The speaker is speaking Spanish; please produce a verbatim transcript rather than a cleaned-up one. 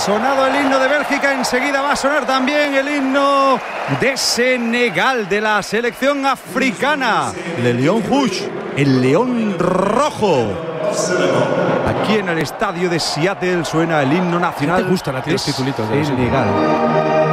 sonado el himno de Bélgica, enseguida va a sonar también el himno de Senegal, de la selección africana. Le Lion Rouge, el león rojo. Aquí en el estadio de Seattle suena el himno nacional. ¿Te gustan a ti los titulitos de Senegal?